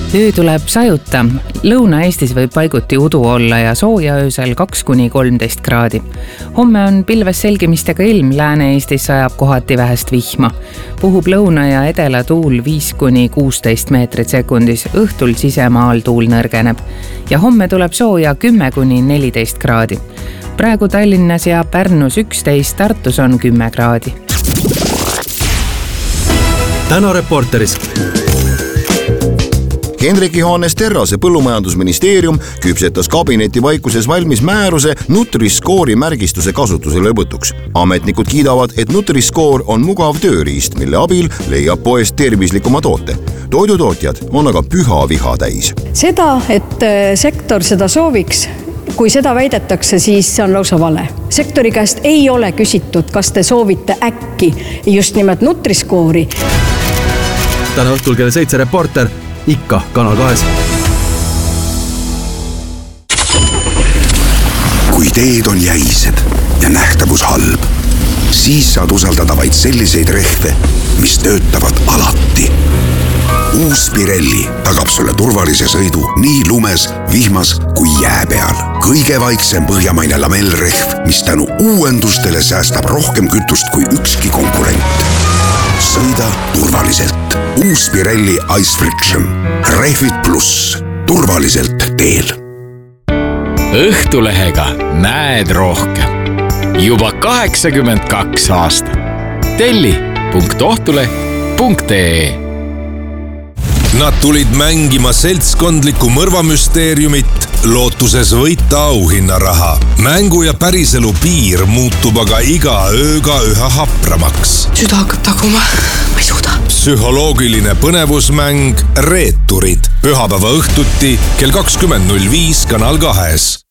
Öö tuleb sajuta. Lõuna-Eestis võib paiguti udu olla ja sooja öösel 2–13 kraadi. Homme on pilves selgimistega ilm, Lääne-Eestis sajab kohati vähest vihma. Puhub lõuna ja edela tuul 5–16 meetrit sekundis, õhtul sisemaal tuul nõrgeneb. Ja homme tuleb sooja 10–14 kraadi. Praegu Tallinnas ja Pärnus 11, Tartus on 10 kraadi. Täna Reporteris. Hendrik Johannes Terrase Põllumajandusministeerium küpsetas kabineti vaikuses valmis määruse Nutri-Score'i märgistuse kasutuselevõtuks. Ametnikud kiidavad, et Nutri-Score on mugav tööriist, mille abil leiab poest tervislikuma toote. Toidutootjad on aga püha viha täis. Seda, et sektor seda sooviks, kui seda väidetakse, siis see on lausa vale. Sektori käest ei ole küsitud, kas te soovite äkki just nimelt Nutri-Score'i. Täna õhtul kell 7 Reporter. Ikka Kanal 2. Kui teed on jäised ja nähtavus halb, siis saad usaldada vaid selliseid rehve, mis töötavad alati. Uus Pirelli tagab sulle turvalise sõidu nii lumes, vihmas kui jää peal. Kõige vaiksem põhjamaine lamellrehv, mis tänu uuendustele säästab rohkem kütust kui ükski konkurent. Sõida turvaliselt. Uus Pirelli Ice Friction. Rehvid pluss. Turvaliselt teel. Õhtulehega näed rohkem. Juba 82 aastat. telli.ohtuleh.ee. Nad tulid mängima seltskondlikku mõrvamüsteeriumit, lootuses võita auhinnaraha. Mängu ja päriselu piir muutub aga iga ööga üha hapramaks. Süda hakkab taguma, ma ei suuda. Psühholoogiline põnevusmäng Reeturid. Pühapäeva õhtuti kell 20.05 Kanal 2.